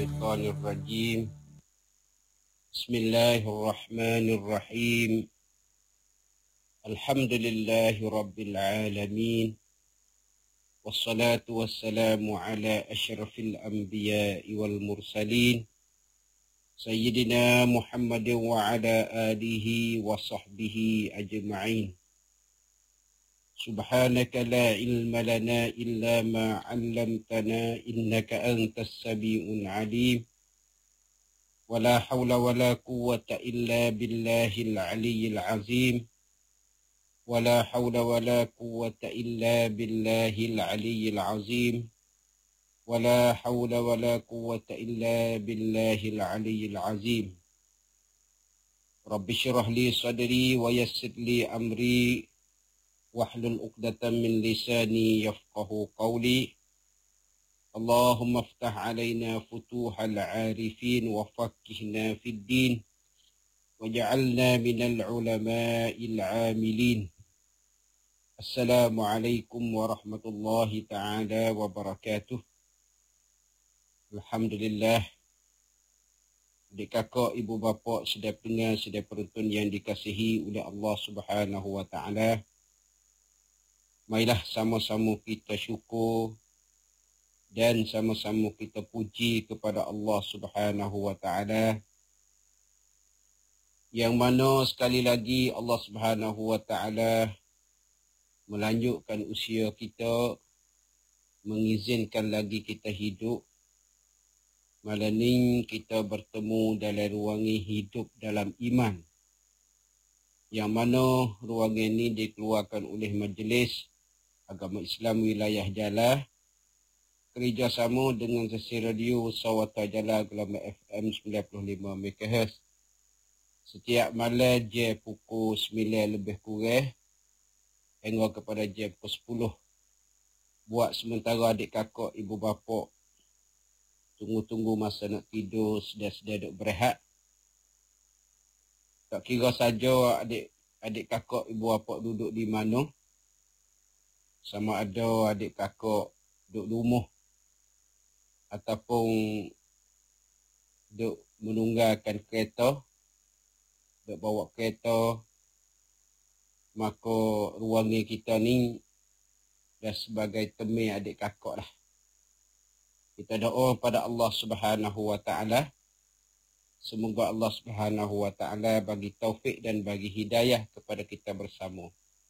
الشيطان الرجيم. بسم الله الرحمن الرحيم. الحمد لله رب العالمين، والصلاة والسلام على أشرف الأنبياء والمرسلين سيدنا محمد وعلى آله وصحبه أجمعين. سبحانك لا علم لنا إلا ما علمتنا إنك أنت السميع العليم، ولا حول ولا قوة إلا بالله العلي العظيم، ولا حول ولا قوة إلا بالله العلي العظيم، ولا حول ولا قوة إلا بالله العلي العظيم. رب اشرح لي صدري ويسر لي أمري واحلل عقدة من لساني يفقه قولي. اللهم افتح علينا فتوح العارفين وفقهنا في الدين، وجعلنا من العلماء العاملين. السلام عليكم ورحمة الله تعالى وبركاته. Alhamdulillah, adik kakak, ibu bapa, sedaya pendengar, sedaya penonton yang dikasihi oleh Allah Subhanahu wa taala. Marilah sama-sama kita syukur dan sama-sama kita puji kepada Allah Subhanahu wa taala, yang mana sekali lagi Allah Subhanahu wa taala melanjutkan usia kita, mengizinkan lagi kita hidup. Malam ni kita bertemu dalam ruangan hidup dalam iman, yang mana ruangan ini dikeluarkan oleh Majlis Agama Islam Wilayah Jalah kerjasama dengan stesen radio Sawata Jalah gelombang FM 95 MHz. Setiap malam jam pukul 9 lebih kurang hingga kepada jam pukul 10. Buat sementara adik kakak, ibu bapa tunggu-tunggu masa nak tidur, sedia-sedia duk berehat. Tak kira saja adik kakak, ibu bapa duduk di mana, sama ada adik kakak duduk rumah ataupun duduk menunggalkan kereta, duduk bawa kereta, maka ruangan kita ni dah sebagai teman adik kakak lah. Kita doa pada Allah Subhanahu wa taala, semoga Allah Subhanahu wa taala bagi taufik dan bagi hidayah kepada kita bersama.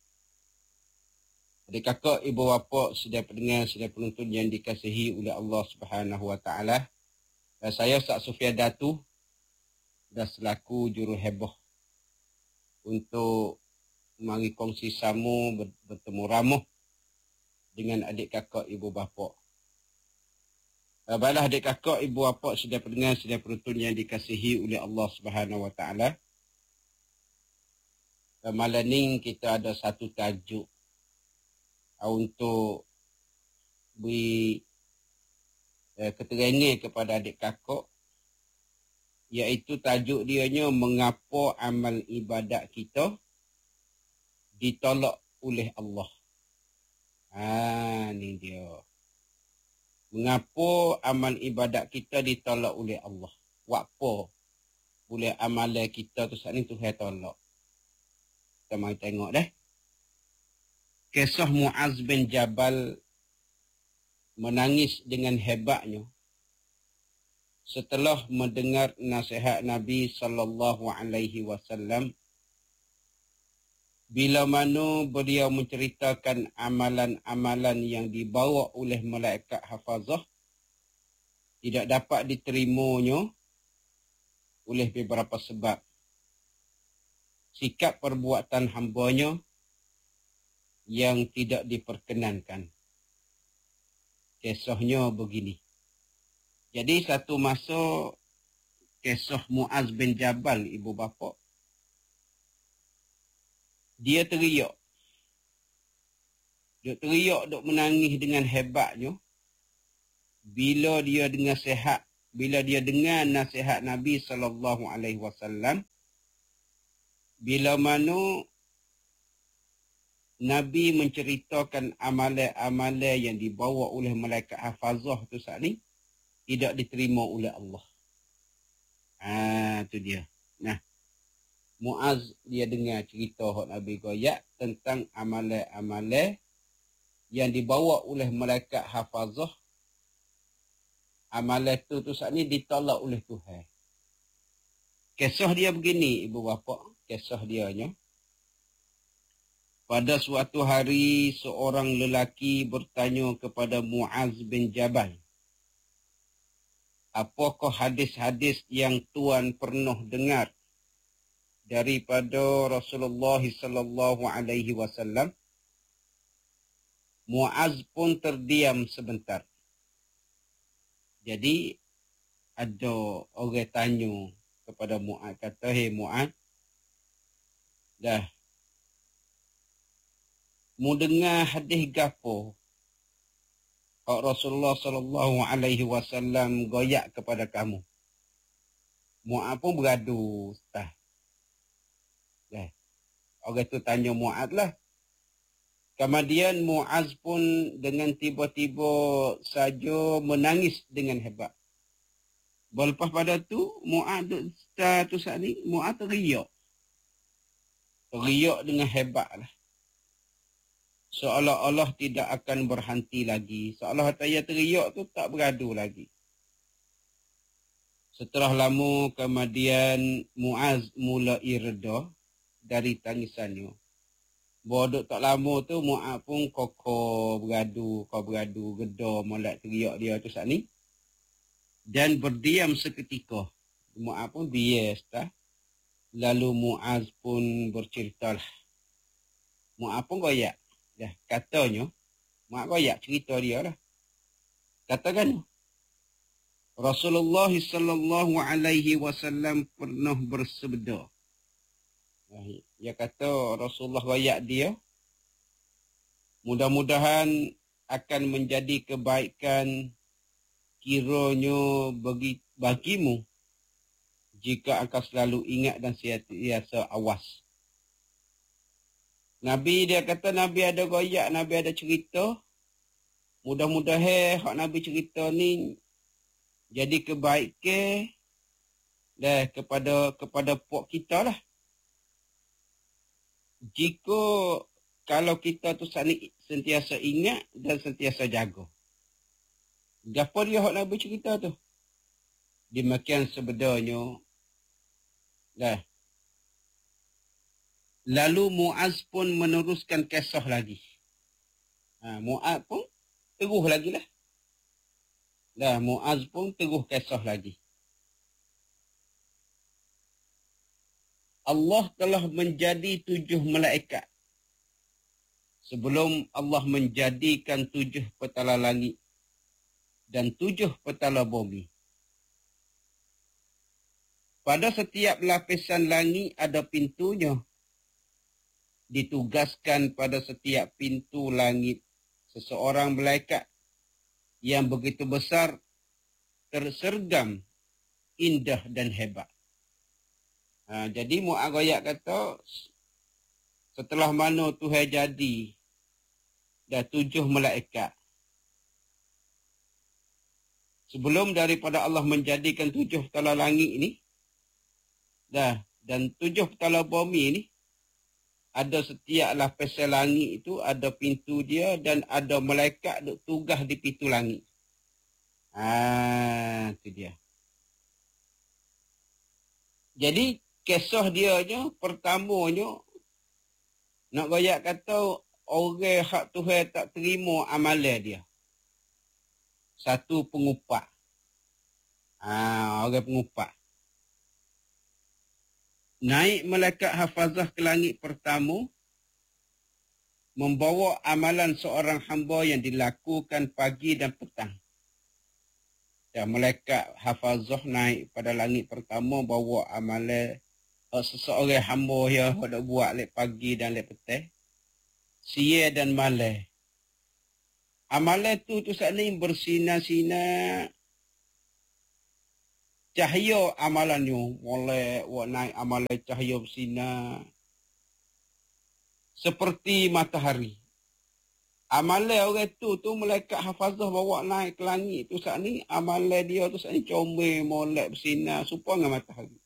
Adik kakak, ibu bapa, sedaya pendengar, sedaya penonton yang dikasihi oleh Allah Subhanahu wa taala. Dan saya Ustaz Sufian Datu dah selaku juru heboh untuk mari kongsi sama, bertemu ramuh dengan adik kakak, ibu bapa. Baiklah adik kakak, ibu bapa, sedaya pendengar, sedaya penonton yang dikasihi oleh Allah Subhanahu wa taala. Malam ni kita ada satu tajuk untuk beri keterangan kepada adik kakak, iaitu tajuk dianya mengapa amal ibadat kita ditolak oleh Allah. Ni dia. Mengapa amal ibadat kita ditolak oleh Allah? Apa boleh amalan kita tu saat ni Tuhan tolak? Kita mari tengok dah. Kisah Muaz bin Jabal menangis dengan hebatnya setelah mendengar nasihat Nabi sallallahu alaihi wasallam, bila mana beliau menceritakan amalan-amalan yang dibawa oleh malaikat hafazah tidak dapat diterimanya oleh beberapa sebab. Sikap perbuatan hambanya yang tidak diperkenankan. Kisahnya begini. Jadi satu masa kisah Muaz bin Jabal, ibu bapa, dia teriak. Dia teriak, duk menangis dengan hebatnya bila dia dengar nasihat Nabi sallallahu alaihi wasallam, bila mana Nabi menceritakan amalan-amalan yang dibawa oleh malaikat hafazah tu saat ni tidak diterima oleh Allah. Itu dia. Nah, Muaz dia dengar cerita hak Nabi goyak tentang amalan-amalan yang dibawa oleh malaikat hafazah. Amalan tu saat ni ditolak oleh Tuhan. Kisah dia begini, ibu bapa. Kisah dianya. Pada suatu hari, seorang lelaki bertanya kepada Muaz bin Jabal, apakah hadis-hadis yang Tuan pernah dengar daripada Rasulullah sallallahu alaihi wasallam? Muaz pun terdiam sebentar. Jadi ada orang tanya kepada Muaz, kata, "Hei Muaz, dah mu dengar hadis gapo hak Rasulullah sallallahu alaihi wasallam goyak kepada kamu?" Muaz pun beradu, Ustaz. Dah. Orang tu tanya Muaz lah. Kemudian Muaz pun dengan tiba-tiba saja menangis dengan hebat. Lepas pada tu, Muaz tu saat ni, Muaz teriak. Teriak dengan hebat lah. Seolah-olah tidak akan berhenti lagi. Seolah dia teriak tu tak beradu lagi. Setelah lama kemudian Muaz mulai reda dari tangisannya. Bodok tak lama tu Muaz pun kokoh beradu, reda molek teriak dia tu saat ni. Dan berdiam seketika. Muaz pun bias dah. Lalu Muaz pun berceritalah. Muaz pun goyak. Dah katanya, Muaz goyak cerita dia lah. Katakan, Rasulullah sallallahu alaihi wasallam pernah bersabda. Dia kata Rasulullah goyak dia. Mudah-mudahan akan menjadi kebaikan kiranya bagimu jika akan selalu ingat dan sentiasa awas. Nabi dia kata Nabi ada goyak, Nabi ada cerita. Mudah-mudahan hak Nabi cerita ni jadi kebaikan dah kepada pok kita lah. Jika kalau kita tu sentiasa ingat dan sentiasa jaga. Gapo dia hak Nabi cerita tu? Demikian sebenarnya. Dah. Lalu Muaz pun meneruskan kisah lagi. Muaz pun teruh lagi lah. Dah, Muaz pun teruh kisah lagi. Allah telah menjadi 7 malaikat. Sebelum Allah menjadikan 7 petala langit dan 7 petala bumi. Pada setiap lapisan langit ada pintunya. Ditugaskan pada setiap pintu langit seseorang malaikat yang begitu besar, tersergam, indah dan hebat. Jadi Muaz goyak kata, setelah mana Tuhan jadi dah 7 malaikat. Sebelum daripada Allah menjadikan 7 petala langit ini, dah, dan 7 petala bumi ini, ada setiap lapisan langit itu ada pintu dia dan ada malaikat duk tugas di pintu langit. Itu dia. Jadi kisah dianya pertamanya nak goyak kata orang hak Tuhan tak terima amalan dia. Satu pengupak. Orang pengupak. Naik malaikat hafazah ke langit pertama, membawa amalan seorang hamba yang dilakukan pagi dan petang. Dan malaikat hafazah naik pada langit pertama, bawa amalan seseorang hamba yang hendak buat lek pagi dan lek petang, siang dan malam. Amalan tu saat ni bersinar-sinar. Cahaya amalannya boleh naik amalan cahaya bersinar seperti matahari. Amalan orang tu malaikat hafazah bawa naik ke langit tu saat ni. Amalan dia tu saat ni comel, molek, bersinar, serupa dengan matahari.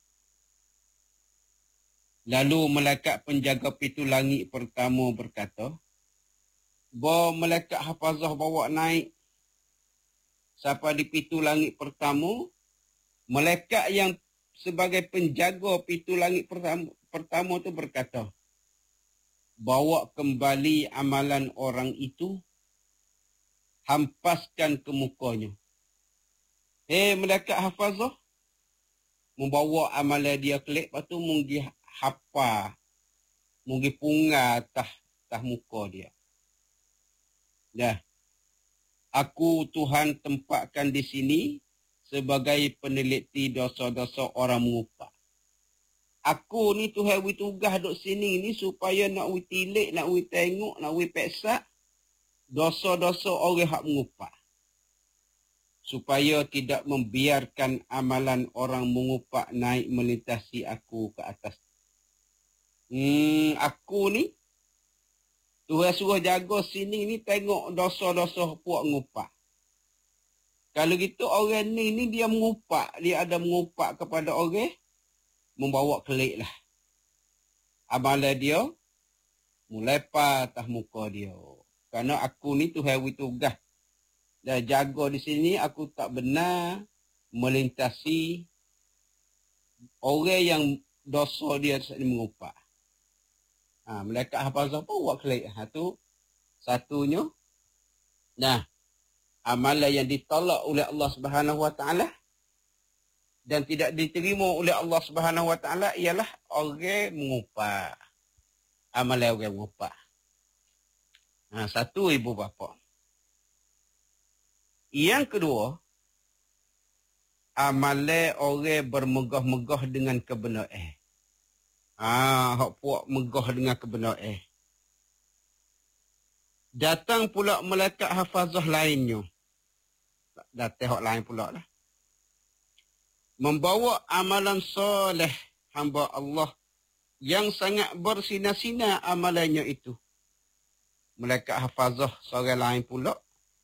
Lalu malaikat penjaga pintu langit pertama berkata, bahawa malaikat hafazah bawa naik sampai di pintu langit pertama, malaikat yang sebagai penjaga pintu langit pertama tu berkata, bawa kembali amalan orang itu, hampaskan ke mukanya. Malaikat hafazah, membawa amalan dia kelip, lepas tu munggi hapa, munggi punga tah muka dia. Dah. Aku Tuhan tempatkan di sini sebagai peneliti dosa-dosa orang mengupah. Aku ni Tuhan beri tugas duduk sini ni supaya nak we tilik, nak we tengok, nak we peksa dosa-dosa orang hak mengupah. Supaya tidak membiarkan amalan orang mengupah naik melintasi aku ke atas. Aku ni Tuhan suruh jaga sini ni tengok dosa-dosa puak mengupah. Kalau gitu orang ni dia mengupah, dia ada mengupah kepada orang, membawa kelik lah. Amalan dia, mulai patah muka dia. Kerana aku ni Tuhan beri tugas. Dan jaga di sini, aku tak benar melintasi orang yang dosa dia mengupah. Malaikat hafazah pun buat kelik. Itu satunya. Nah, amalan yang ditolak oleh Allah Subhanahu Wa Taala dan tidak diterima oleh Allah Subhanahu Wa Taala ialah orang mengupah. Amalan orang mengupah. Satu ibu bapa. Yang kedua, amalan orang bermegah-megah dengan kebenaran. Hak puak megah dengan kebenaran. Datang pula malaikat hafazah lainnya. Datang hak lain pula lah. Membawa amalan soleh hamba Allah yang sangat bersinar-sinar amalannya itu. Malaikat hafazah seorang lain pula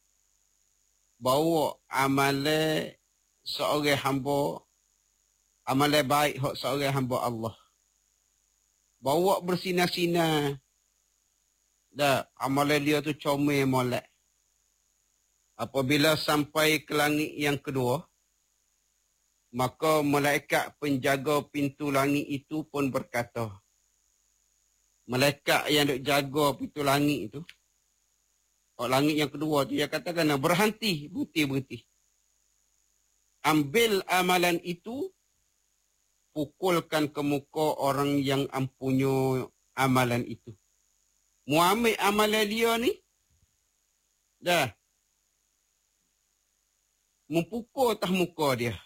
bawa amalan seorang hamba, amalan baik hak seorang hamba Allah. Bawa bersinar-sinar. Dah, amalan dia tu comel molek. Apabila sampai ke langit yang kedua, maka malaikat penjaga pintu langit itu pun berkata, malaikat yang duk jaga pintu langit itu, langit yang kedua tu, dia katakan, berhenti, berhenti. Ambil amalan itu, pukulkan ke muka orang yang ampunya amalan itu. Muambil amalan dia ni, dah, mempukul atas muka dia.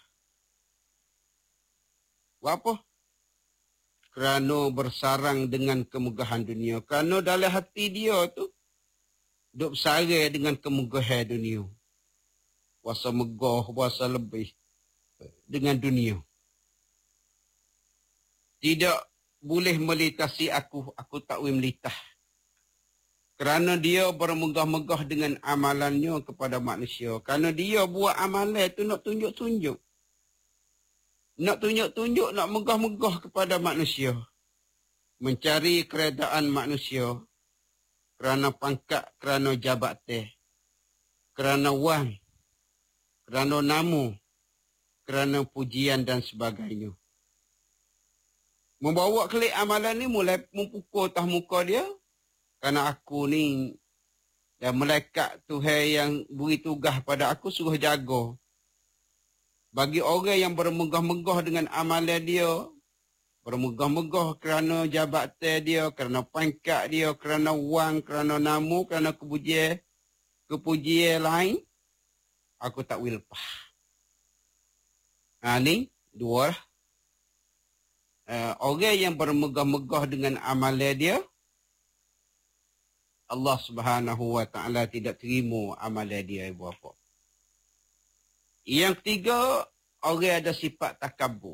Apa? Kerana bersarang dengan kemegahan dunia. Kerana dalam hati dia tu, duk bersarang dengan kemegahan dunia. Puasa megah, puasa lebih dengan dunia. Tidak boleh melintasi aku tak boleh melintah. Kerana dia bermegah-megah dengan amalannya kepada manusia. Kerana dia buat amalan itu nak tunjuk-tunjuk. Nak tunjuk-tunjuk, nak megah-megah kepada manusia. Mencari keredaan manusia. Kerana pangkat, kerana jabatan. Kerana wang. Kerana nama. Kerana pujian dan sebagainya. Membawa kelik amalan ni mulai mempukul atas muka dia. Kerana aku ni, dan malaikat Tuhan yang beri tugas pada aku suruh jaga. Bagi orang yang bermegah-megah dengan amalan dia, bermegah-megah kerana jabatan dia, kerana pangkat dia, kerana wang, kerana nama, kerana kepujian lain, aku tak will lepas. Ni dua lah. Orang yang bermegah-megah dengan amalan dia, Allah Subhanahu Wa Taala tidak terima amalan dia, ibu bapa. Yang ketiga, orang ada sifat takabur.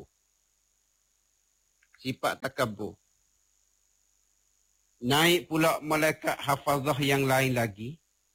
Sifat takabur. Naik pula malaikat hafazah yang lain lagi.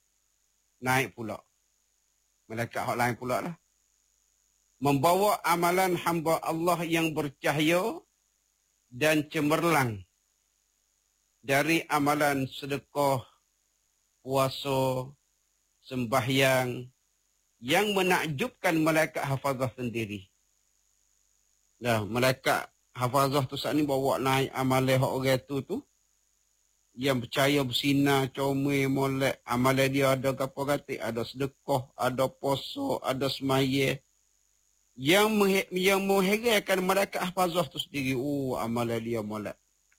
naik pula. Malaikat hak lain pula lah. Membawa amalan hamba Allah yang bercahaya dan cemerlang dari amalan sedekah, puasa, sembahyang yang menakjubkan malaikat hafazah sendiri. Nah, malaikat hafazah tu saat ni bawa naik amalan hak orang tu yang percaya bersinar, comel, molek. Amalan dia ada apa kata? Ada sedekah, ada puasa, ada semaya. Yang mengherankan malaikat hafazah tu sendiri. Amalan dia molek.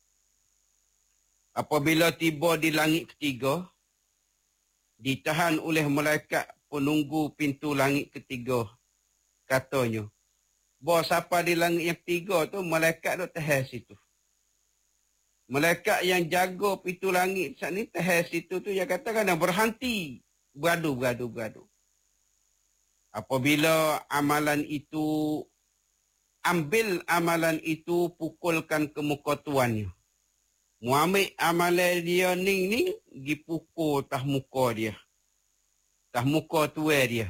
Apabila tiba di langit ketiga, ditahan oleh malaikat penunggu pintu langit ketiga. Katanya, bahawa siapa di langit yang ketiga tu, malaikat tu tahan situ. Malaikat yang jaga pintu langit saat ni tahan situ tu, yang katakan berhenti. Beradu. Apabila amalan itu, ambil amalan itu, pukulkan ke muka tuannya. Muambil amalan dia ning, dipukul tah muka dia. Tah muka tuan dia.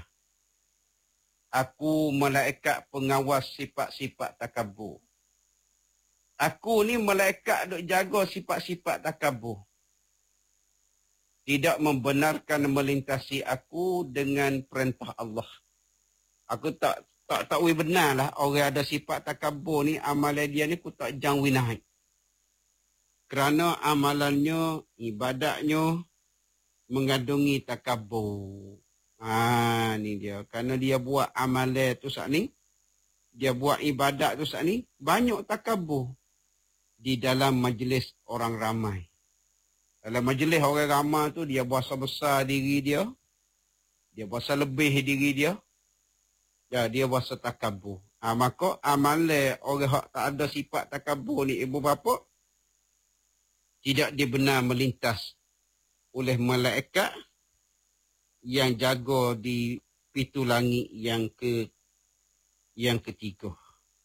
Aku malaikat pengawas sifat-sifat takabur. Aku ni malaikat duk jaga sifat-sifat takabur. Tidak membenarkan melintasi aku dengan perintah Allah. Aku tak tahu benar lah orang ada sifat takabur ni, amalan dia ni aku tak jangwi naik. Kerana amalannya, ibadatnya mengandungi takabur. Ni dia. Kerana dia buat amalan tu saat ni, dia buat ibadat tu saat ni, banyak takabur di dalam majlis orang ramai. Dalam majlis orang ramai tu, dia berasa besar diri dia. Dia berasa lebih diri dia. Dia berasa takabur. Maka amalan orang yang tak ada sifat takabur ni, ibu bapa, tidak dibenar melintas oleh malaikat yang jaga di pintu langit yang ketiga.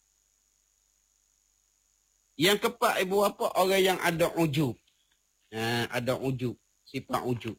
Yang keempat, ibu bapa, orang yang ada ujub. Ada ujub, sifat ujub.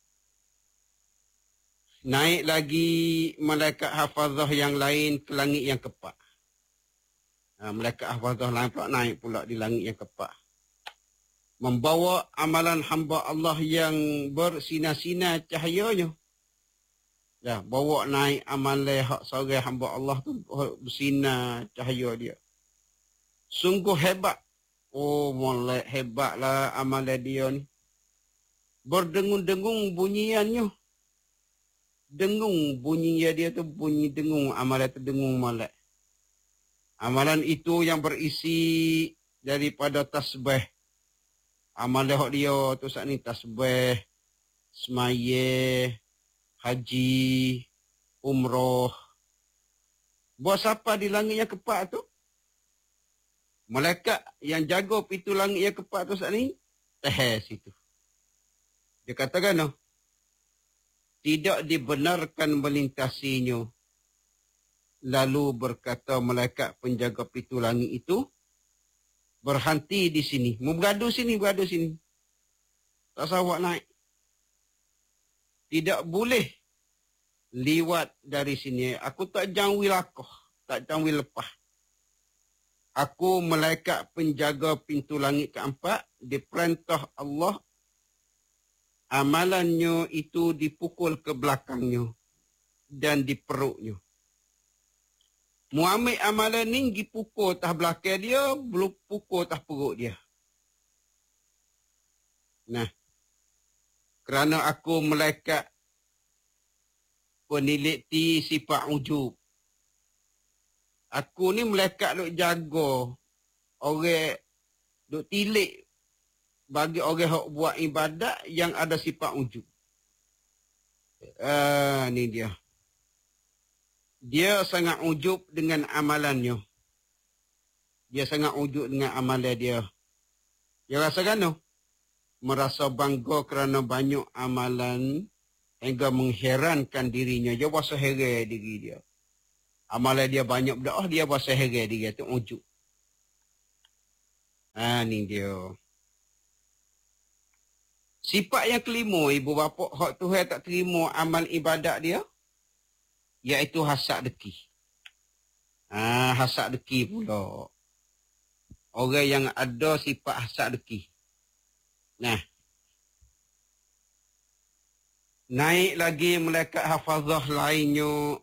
Naik lagi malaikat hafazah yang lain ke langit yang keempat. Malaikat hafazah lain pula naik pula di langit yang keempat. Membawa amalan hamba Allah yang bersinar-sinar cahayanya. Bawa naik amalan hak seorang hamba Allah tu bersinar cahaya dia. Sungguh hebat. Molek hebatlah amalan dia ni. Berdengung-dengung bunyiannya. Dengung bunyi dia tu, bunyi dengung, amalan tu dengung molek. Amalan itu yang berisi daripada tasbih. Amalan hak dia tu saat ni tasbih, semaya, haji, umrah. Buat siapa di langit yang keempat tu? Malaikat yang jaga pintu langit yang keempat tu saat ni, tahan situ. Dia katakan, tidak dibenarkan melintasinya. Lalu berkata malaikat penjaga pintu langit itu, berhenti di sini. Bergaduh sini. Tak sawak naik. Tidak boleh liwat dari sini. Aku tak jangwi lakoh. Tak jangwi lepas. Aku malaikat penjaga pintu langit keempat, diperintah Allah, amalannya itu dipukul ke belakangnya dan di perutnya. Muambil amalan ni dipukul tah belakang dia, belum pukul tah perut dia. Kerana aku malaikat peneliti sifat ujub. Aku ni malaikat duk jaga orang, duk tilik bagi orang yang buat ibadat yang ada sifat ujub. Ni dia. Dia sangat ujub dengan amalannya. Dia sangat ujub dengan amalan dia. Dia rasa kan? Merasa bangga kerana banyak amalan hingga mengherankan dirinya. Dia rasa heran diri dia. Amalan dia banyak berdoa, dia rasa heran diri dia. Itu ujub. Ni dia. Sifat yang kelima, ibu bapa, hak Tuhan tak terima amal ibadat dia, iaitu hasad deki. Hasad deki pula. Orang yang ada sifat hasad deki. Nah, naik lagi malaikat hafazah lainnya,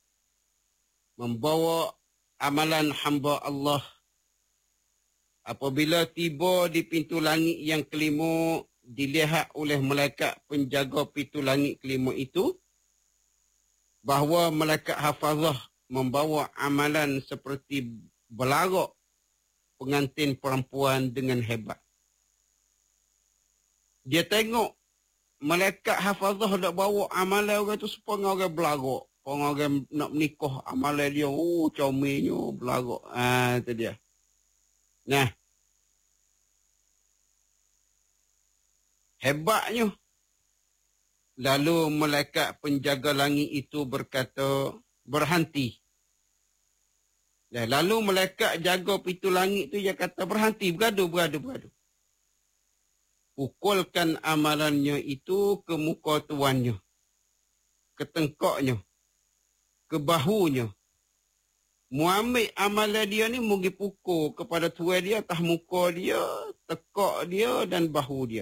membawa amalan hamba Allah. Apabila tiba di pintu langit yang kelima, dilihat oleh malaikat penjaga pintu langit kelima itu, bahawa malaikat hafazah membawa amalan seperti belarak pengantin perempuan dengan hebat. Dia tengok malaikat hafazah nak bawa amalan orang tu supaya orang belarak. Orang nak menikah, amalan dia, comelnya belarak. Itu dia. Nah, hebatnya. Lalu malaikat penjaga langit itu berkata, berhenti. Lalu malaikat jaga pintu langit itu, dia kata, berhenti, bergaduh. Pukulkan amalannya itu ke muka tuannya, ke tengkoknya, ke bahunya. Muambil amalan dia ni mugi pukul kepada tuan dia, atas muka dia, tekak dia dan bahu dia.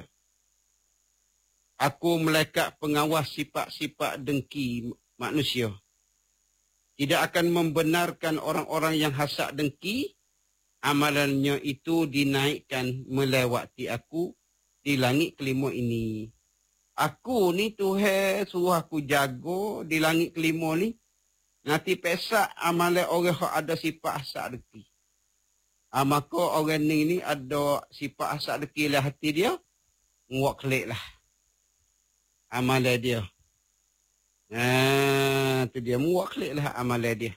Aku malaikat pengawas sifat-sifat dengki manusia. Tidak akan membenarkan orang-orang yang hasad dengki, amalannya itu dinaikkan melewati aku di langit kelima ini. Aku ni Tuhan suruh aku jaga di langit kelima ni. Nanti pesak amalan orang yang ada sifat hasad dengki. Maka orang ni ada sifat hasad dengki lah hati dia, nguak kelik lah amalan dia. Itu dia, muak klik lah amalan dia.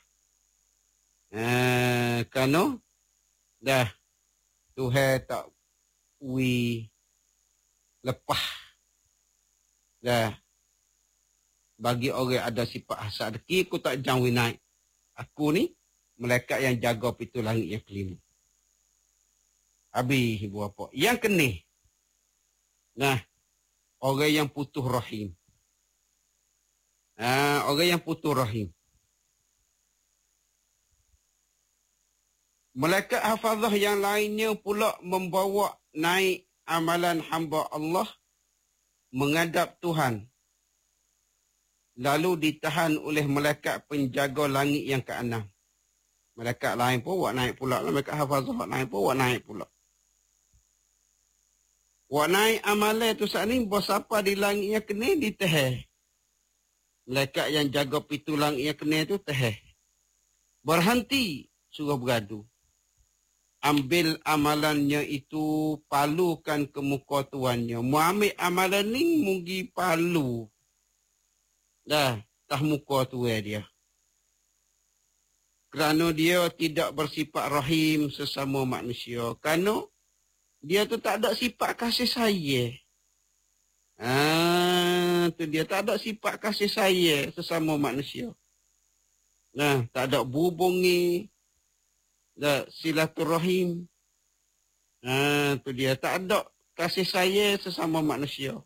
Kerana dah Tuhan tak lepas dah bagi orang ada sifat hasad dengki, aku tak jangwi naik. Aku ni malaikat yang jaga pintu langit yang kelima. Habis ibu bapa. Yang kena. Nah, orang yang putus rahim. Orang yang putus rahim. Malaikat hafazah yang lainnya pula membawa naik amalan hamba Allah menghadap Tuhan. Lalu ditahan oleh malaikat penjaga langit yang ke-6. Malaikat lain pun buat naik pula. Malaikat hafazah lain pun buat naik pula. Buat naik amalan tu saat ni, bos apa di langit yang kena ditahan. Malaikat yang jaga pintu langit yang kena tu tahan. Berhenti, suruh bergaduh. Ambil amalannya itu, palukan ke muka tuannya. Mu ambil amalan ni, mugi palu. Dah, tah muka tuan dia. Kerana dia tidak bersifat rahim sesama manusia. Kerana dia tu tak ada sifat kasih sayang. Tu dia tak ada sifat kasih sayang sesama manusia. Nah, tak ada hubungi, tak silaturahim. Tu dia tak ada kasih sayang sesama manusia.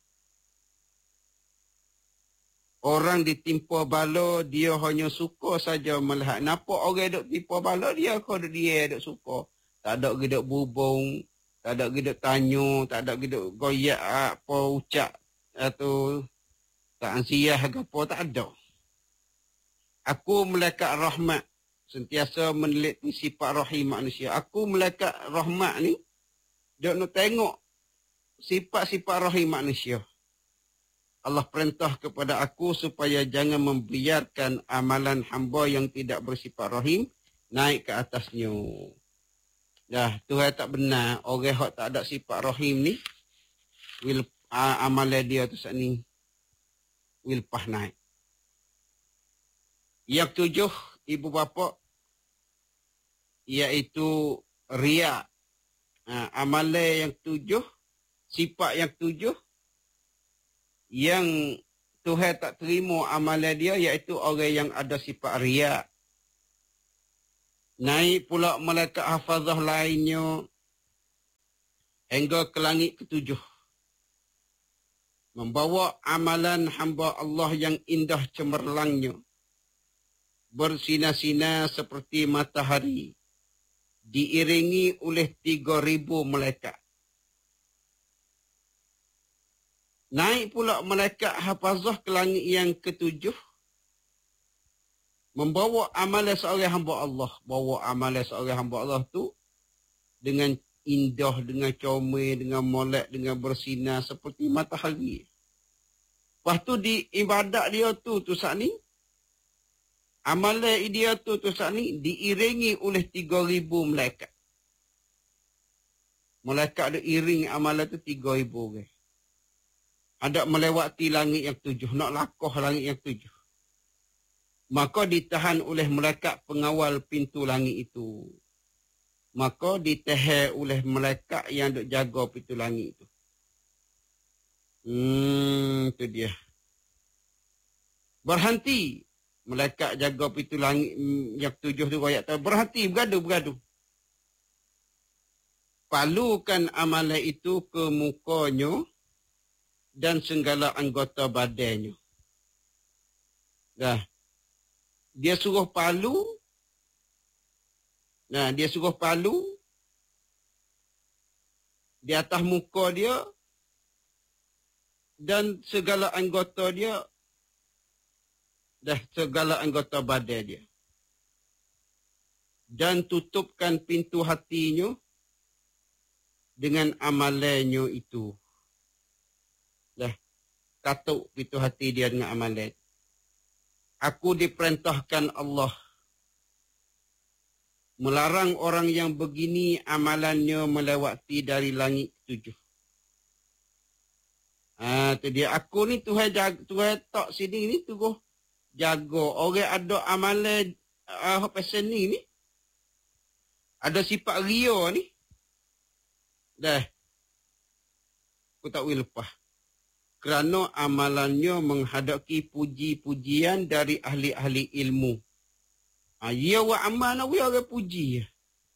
Orang ditimpa bala, dia hanya suka saja melihat. Nampak orang duk timpa bala, dia duk suka. Tak ada geduk bubung. Tak ada geduk tanya, tak ada geduk goyak apa ucap atau tak ansiah ke apa, tak ada. Aku malaikat rahmat, sentiasa meneliti sifat rahim manusia. Aku malaikat rahmat ni, dia nak tengok sifat-sifat rahim manusia. Allah perintah kepada aku supaya jangan membiarkan amalan hamba yang tidak bersifat rahim naik ke atasnya. Dah, Tuhan tak benar. Orang yang tak ada sifat rahim ni, amalan dia tu saat ni, wilpah naik. Yang 7, ibu bapa, iaitu riak. Amalan yang 7, sifat yang 7, yang Tuhan tak terima amalan dia, iaitu orang yang ada sifat riak. Naik pula malaikat hafazah lainnya hingga ke langit ke-7. membawa amalan hamba Allah yang indah cemerlangnya, bersinar-sinar seperti matahari, diiringi oleh 3,000 malaikat. Naik pula malaikat hafazah ke langit yang ke-7, membawa amalan seorang hamba Allah. Bawa amalan seorang hamba Allah tu dengan indah, dengan comel, dengan molek, dengan bersinar seperti matahari. Lepas tu di ibadat dia tu saat ni, amalan dia tu saat ni diiringi oleh 3,000 malaikat. Malaikat dia iring amalan tu 3,000 orang. Ada melewati langit yang 7, nak lakoh langit yang 7. Maka ditahan oleh malaikat pengawal pintu langit itu. Maka ditahan oleh malaikat yang duk jaga pintu langit itu. Itu dia. Berhenti. Malaikat jaga pintu langit yang 7 tu ayat tahu. Berhenti, bergaduh. Palukan amalan itu ke mukanya dan segala anggota badannya. Dah. Dia suruh palu. Nah, dia suruh palu di atas muka dia dan segala anggota dia, dah segala anggota badan dia. Dan tutupkan pintu hatinya dengan amalannya itu. Dah, katuk pintu hati dia dengan amalan. Aku diperintahkan Allah melarang orang yang begini amalannya melewati dari langit 7. Tu dia. Aku ni Tuhan jaga, Tuhan tak sini ni tu jaga. Orang ada amalan pasal ni. Ada sifat ria ni. Dah. Aku tak boleh lepas. Kerana amalannya menghadapi puji-pujian dari ahli-ahli ilmu. Ia wa amal nak orang puji.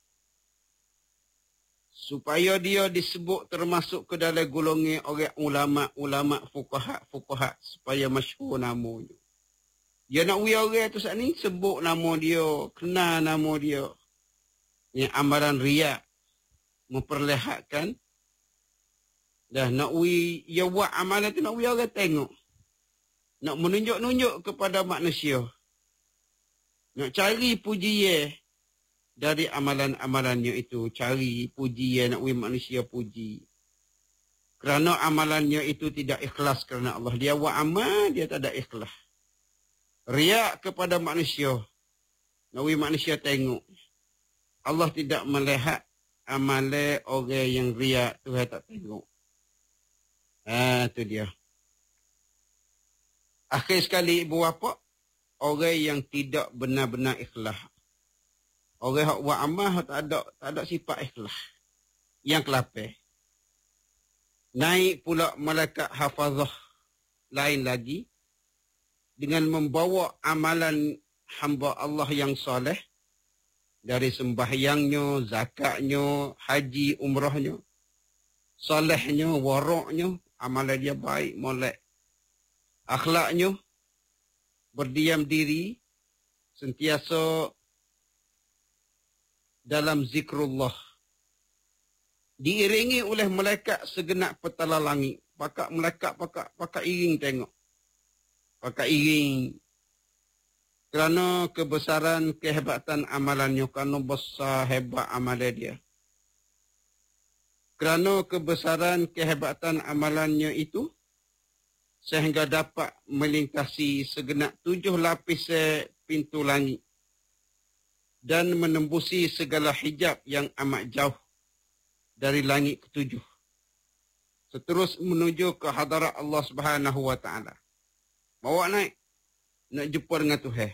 Supaya dia disebut termasuk ke dalam golongan orang ulama-ulama fuqaha supaya masyhur namanya. Dia nak orang tu saat ni sebut nama dia, kenal nama dia. Ini amalan riak memperlihatkan. Dah nak ia buat amalan tu nak orang tengok. Nak menunjuk-nunjuk kepada manusia. Nak cari pujian dari amalan-amalannya itu. Cari pujian, nak manusia puji. Kerana amalannya itu tidak ikhlas kerana Allah. Dia buat amal, dia tak ada ikhlas. Riak kepada manusia. Nak manusia tengok. Allah tidak melihat amalan orang yang riak, Tuhan tak tengok. Itu dia. Akhir sekali ibu bapa, orang yang tidak benar-benar ikhlas. Orang yang buat amal tak ada sifat ikhlas. Yang kelapar. Naik pula malaikat hafazah lain lagi dengan membawa amalan hamba Allah yang soleh dari sembahyangnya, zakatnya, haji, umrahnya, solehnya, waraknya, amalan dia baik, molek. Akhlaknya, berdiam diri, sentiasa dalam zikrullah. Diiringi oleh malaikat segenap petala langit. Pakak malaikat, pakak iring tengok. Pakak iring. Kerana kebesaran, kehebatan amalannya. Kerana besar, hebat amalan dia. Kerana kebesaran, kehebatan amalannya itu, sehingga dapat melintasi segenap 7 lapis pintu langit dan menembusi segala hijab yang amat jauh dari langit ke-7. Seterus menuju ke hadarat Allah Subhanahu wa taala. Bawa naik nak jumpa dengan Tuhan.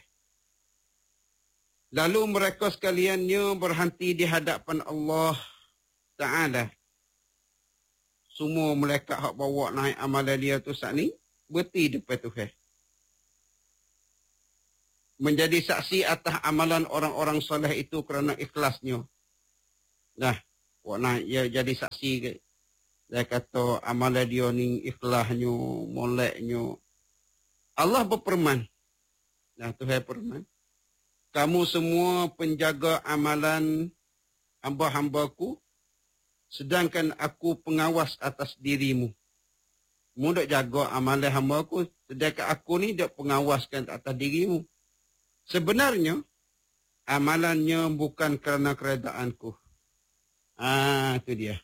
Lalu mereka sekaliannya berhenti di hadapan Allah Taala. Semua malaikat hak bawa naik amalan dia tu saat ni berhenti depan Tuhan. Menjadi saksi atas amalan orang-orang soleh itu kerana ikhlasnya. Nah, buat naik dia jadi saksi ke. Dia kata amalan dia ni ikhlasnya, moleknya. Allah berfirman. Tuhan berfirman. Kamu semua penjaga amalan hamba-hambaku, sedangkan aku pengawas atas dirimu. Mu dok jaga amalan hamba-ku, sedangkan aku ni dok pengawaskan atas dirimu. Sebenarnya, amalannya bukan kerana keredaanku. Itu dia.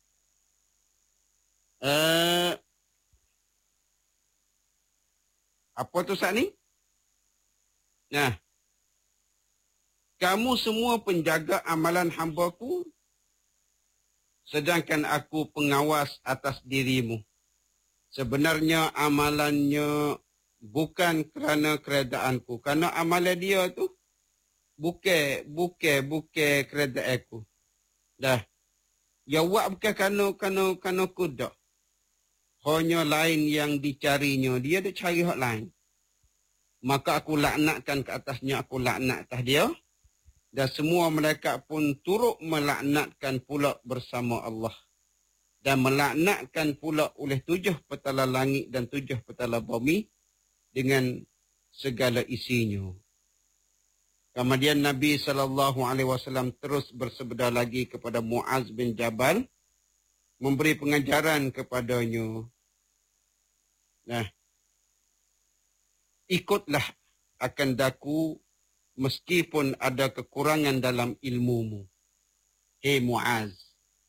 Apa tu saat ni? Nah, kamu semua penjaga amalan hamba-ku, sedangkan aku pengawas atas dirimu. Sebenarnya amalannya bukan kerana keredaanku. Kerana amalan dia tu bukan keredaanku. Dah. Ya buat bukan kerana kuda. Hanya lain yang dicarinya. Dia ada cari hak lain. Maka aku laknatkan ke atasnya, aku laknat atas dia. Dan semua malaikat pun turut melaknatkan pula bersama Allah. Dan melaknatkan pula oleh 7 petala langit dan 7 petala bumi dengan segala isinya. Kemudian Nabi SAW terus bersabda lagi kepada Muaz bin Jabal, memberi pengajaran kepadanya. Nah, ikutlah akan daku meskipun ada kekurangan dalam ilmumu. Hei Muaz,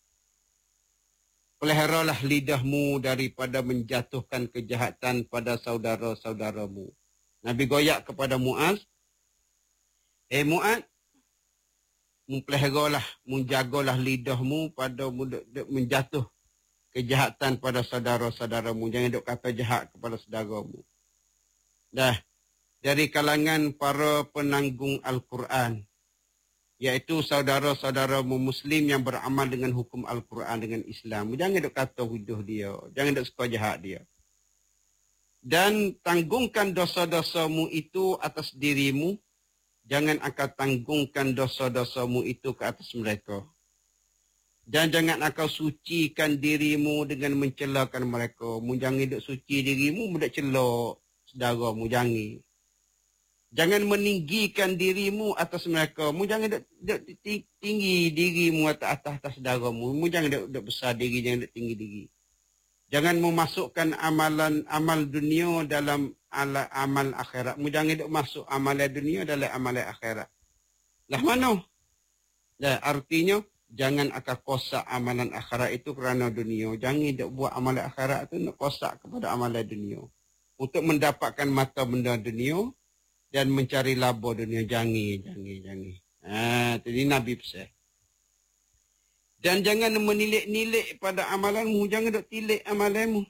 peliharalah lidahmu daripada menjatuhkan kejahatan pada saudara-saudaramu. Nabi goyak kepada Muaz, hei Muaz, peliharalah, menjagalah lidahmu pada menjatuh kejahatan pada saudara-saudaramu. Jangan duk kata jahat kepada saudaramu. Dah, dari kalangan para penanggung Al-Quran, iaitu saudara-saudaramu Muslim yang beramal dengan hukum Al-Quran, dengan Islam. Jangan duk kata huduh dia. Jangan duk suka jahat dia. Dan tanggungkan dosa-dosamu itu atas dirimu. Jangan akan tanggungkan dosa-dosamu itu ke atas mereka. Dan jangan akau sucikan dirimu dengan mencelakan mereka. Mu jangan duk suci dirimu, mu duk celak saudaramu. Jangan meninggikan dirimu atas mereka. Mu jangan duk tinggi dirimu atas saudaramu. Mu jangan duk besar diri, jangan duk tinggi diri. Jangan memasukkan amal dunia dalam amal akhirat. Mu jangan duk masuk amalan dunia dalam amalan akhirat. Lah mana? Lah artinya jangan akan kosak amalan akhirat itu kerana dunia. Jangan duk buat amalan akhirat itu nak kosak kepada amalan dunia. Untuk mendapatkan mata benda dunia dan mencari laba dunia. Jangan. Jadi Nabi pesan. Dan jangan menilik-nilik pada amalanmu. Jangan duk tilik amalanmu.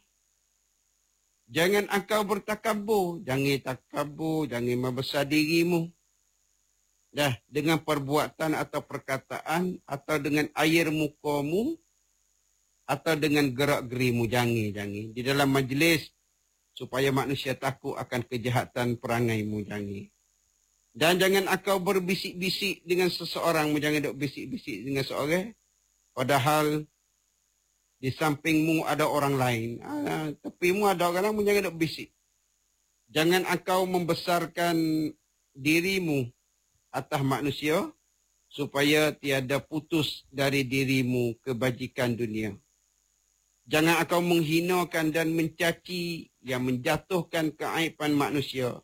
Jangan engkau bertakabur. Jangan takabur. Jangan membesar dirimu. Dah, dengan perbuatan atau perkataan atau dengan air mukamu atau dengan gerak-gerimu. Jangan. Di dalam majlis supaya manusia takut akan kejahatan perangaimu. Jangan. Dan jangan engkau berbisik-bisik dengan seseorang. Jangan duk bisik-bisik dengan seorang. Padahal di sampingmu ada orang lain. Tepimu ada orang lain, jangan duk bisik. Jangan engkau membesarkan dirimu atas manusia supaya tiada putus dari dirimu kebajikan dunia. Jangan engkau menghinakan dan mencaci yang menjatuhkan keaiban manusia.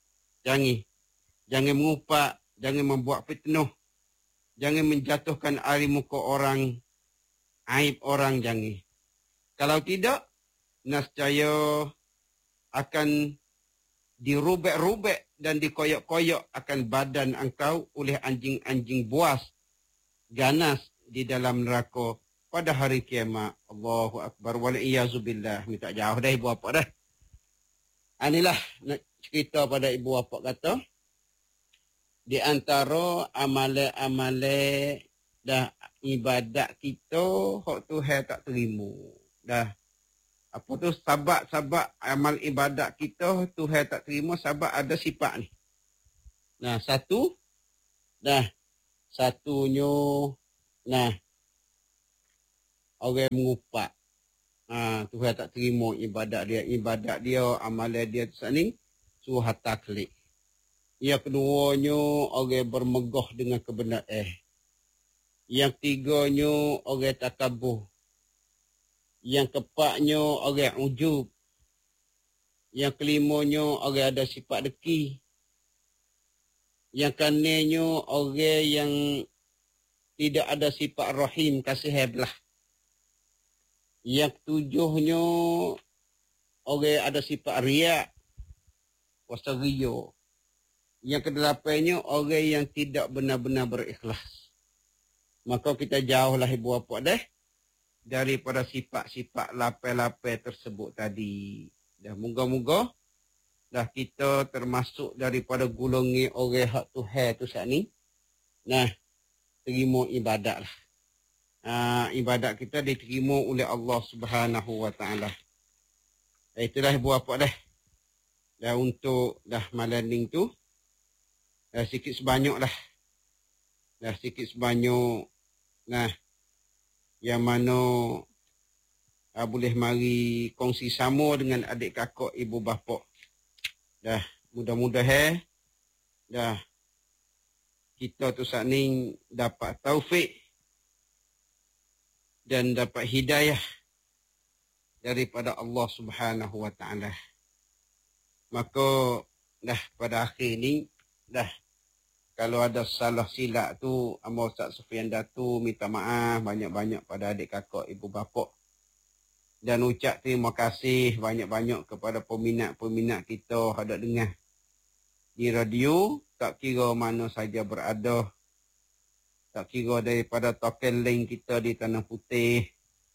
Jangan mengupak, jangan membuat fitnah. Jangan menjatuhkan air muka orang, aib orang, jangan. Kalau tidak, nescaya akan dirubek-rubek dan dikoyak-koyak akan badan engkau oleh anjing-anjing buas ganas di dalam neraka pada hari kiamat. Allahu Akbar. Waliyazubillah. Minta jauh dah ibu bapa dah. Inilah nak cerita pada ibu bapa kata. Di antara amalan-amalan dah ibadat kita, hak Tuhan tak terima. Dah. Apa tu sabab amal ibadat kita Tuhan tak terima sebab ada sifat ni. Nah, satunya, orang mengupak. Tuhan tak terima ibadat dia, amalan dia tu ni suruh hatta klik. Yang keduanya, orang bermegah dengan kebenaran. Yang tiganya, orang takabur. Yang keempatnya, orang ujub. Yang kelimanya, orang ada sifat deki. Yang keenamnya, orang yang tidak ada sifat rahim, kasih belah. Yang ketujuhnya, orang ada sifat riak, kuasa riya. Yang kedelapannya, orang yang tidak benar-benar berikhlas. Maka kita jauhlah ibu bapa dah daripada sifat-sifat lapai-lapai tersebut tadi. Dah moga-moga dah kita termasuk daripada golongan orang hak Tuhan tu saat ni. Nah, terima ibadat lah. Ibadat kita diterima oleh Allah Subhanahu wa taala. Itulah ibu bapa dah. Dah untuk dah malam ni tu dah sikit sebanyak lah. Dah sikit sebanyak. Nah, yang mana boleh mari kongsi sama dengan adik kakak ibu bapa. Dah mudah-mudahan dah kita tu saat ni dapat taufik dan dapat hidayah daripada Allah Subhanahu wa taala. Maka dah pada akhir ni dah, kalau ada salah silap tu, Amal Ustaz Sufian Datu minta maaf banyak-banyak pada adik kakak ibu bapa. Dan ucap terima kasih banyak-banyak kepada peminat-peminat kita hadap dengar di radio, tak kira mana saja berada. Tak kira daripada token link kita di Tanah Putih,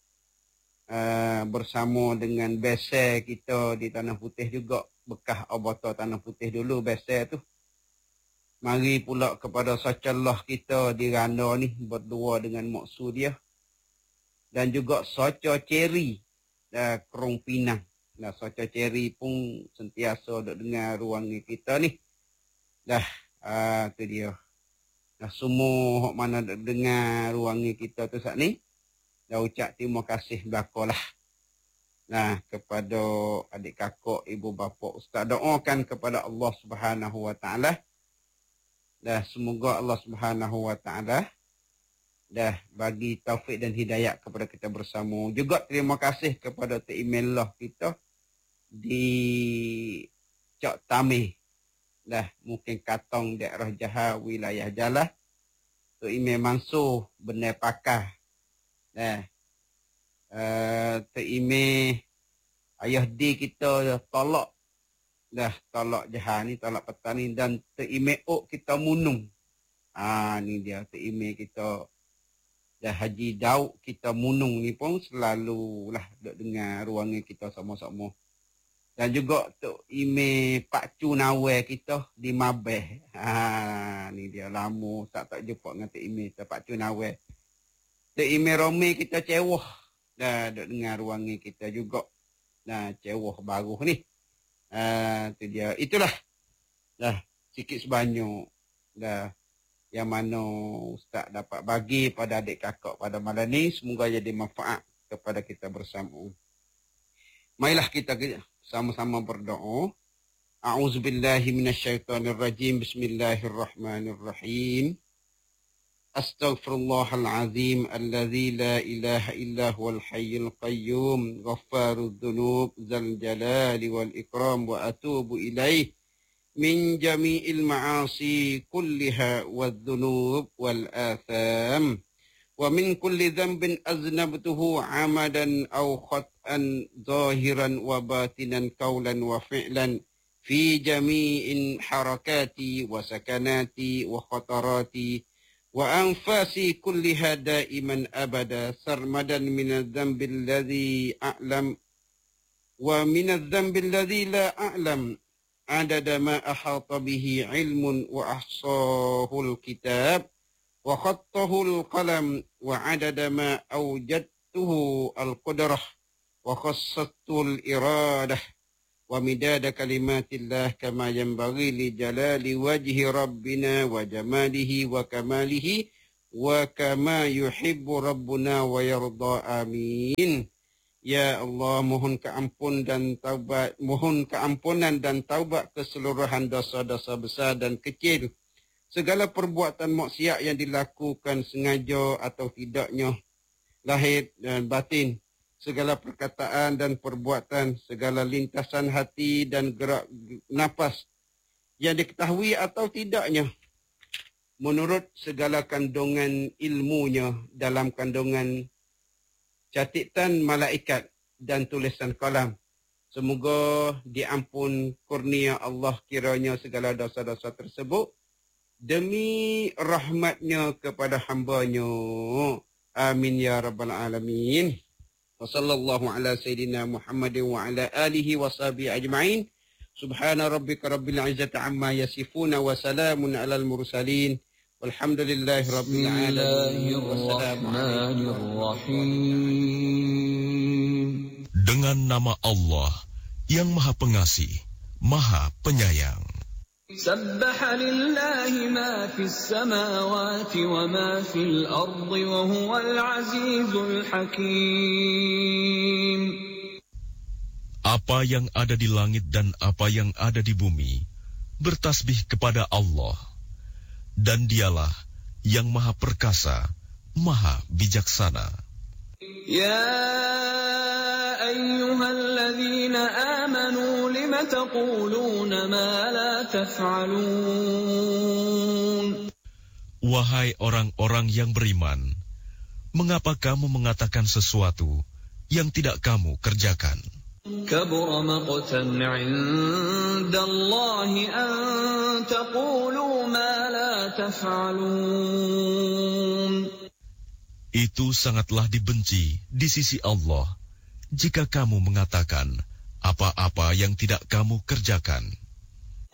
bersama dengan bese kita di Tanah Putih juga, bekas Abata Tanah Putih dulu bese tu. Mari pula kepada Sacalah kita di Randa ni berdua dengan maksud dia. Dan juga Saca Cherry Kerong Pinang. Nah, Saca Cherry pun sentiasa duk dengar ruang kita ni. Dah, tu dia. Dah semua mana duk dengar ruang kita tu saat ni. Dah ucap terima kasih belakalah. Nah, kepada adik kakak, ibu bapa, ustaz doakan kepada Allah Subhanahu wa taala. Dah semoga Allah Subhanahu wa taala dah bagi taufik dan hidayah kepada kita bersama. Juga terima kasih kepada email lah kita di Cak Tamih. Dah mungkin Katong daerah Johor wilayah Jalah. Tu email Mansur Benar Pakar. Dah email ayah di kita tolak. Dah tolak Jahan ni, tolak petani, dan email kita munung. Ni dia email kita. Dah Haji Daud kita munung ni pun selalu lah duk dengar ruangan kita sama-sama. Dan juga email Pak Cu Nawai kita di Mabeh. Ni dia lama tak jumpa dengan email Pak Cu Nawai. Email Romi kita Cewah. Dah duk dengar ruangan kita juga. Nah, Cewah baru ni. Tu dia. Itulah. Dah sikit sebanyak. Dah yang mana Ustaz dapat bagi pada adik kakak pada malam ni. Semoga jadi manfaat kepada kita bersama. Marilah kita sama-sama berdoa. A'udzubillahi minasyaitonirrajim. Bismillahirrahmanirrahim. Astaghfirullahalazim alladzi la ilaha illa huwal hayyul qayyum ghaffarudz dzunub dzal jalali wal ikram wa atubu ilaih min jami'il ma'asi kulliha wadz-dzunub wal atham wa min kulli dhanbin aznabtuhu 'amadan aw khat'an zahiran wa batinan qawlan wa fi'lan fi jami'in harakati wa sakanati wa khatarati وأنفاسي كلها دائما أبدا سرمدا من الذنب الذي أعلم ومن الذنب الذي لا أعلم عدد ما أحاط به علم وأحصاه الكتاب وخطه القلم وعدد ما أوجدته القدرة وخصته الإرادة ومداد كلمات الله كما ينبغي لجلال وجه ربنا وجماله وكماله وكما يحب ربنا ويرضى آمين Ya Allah, mohon keampunan dan taubat keseluruhan dosa-dosa besar dan kecil. Segala perbuatan maksiat yang dilakukan sengaja atau tidaknya, lahir dan batin. Segala perkataan dan perbuatan, segala lintasan hati dan gerak nafas yang diketahui atau tidaknya. Menurut segala kandungan ilmunya dalam kandungan catatan malaikat dan tulisan kalam. Semoga diampun kurnia Allah kiranya segala dosa-dosa tersebut demi rahmatnya kepada hamba-Nya. Amin ya rabbal alamin. Wa sallallahu ala sayyidina Muhammadin wa ala alihi wa sahbihi ajma'in. Subhana rabbika rabbil izzati amma yasifuna wa salamun alal mursalin. Walhamdulillahi rabbil alamin. Dengan nama Allah yang Maha Pengasih, Maha Penyayang. Sabbaha lillahi ma fis samawati wa ma fil ardi wa huwal azizul hakim. Apa yang ada di langit dan apa yang ada di bumi bertasbih kepada Allah. Dan dialah yang Maha Perkasa, Maha Bijaksana. Ya ayyuhalladzina amanu lima taquluna ma la taf'alun. Wahai orang-orang yang beriman, mengapa kamu mengatakan sesuatu yang tidak kamu kerjakan? Kabura maqtan 'indallahi an taqulu ma la taf'alun. Itu sangatlah dibenci di sisi Allah jika kamu mengatakan apa-apa yang tidak kamu kerjakan.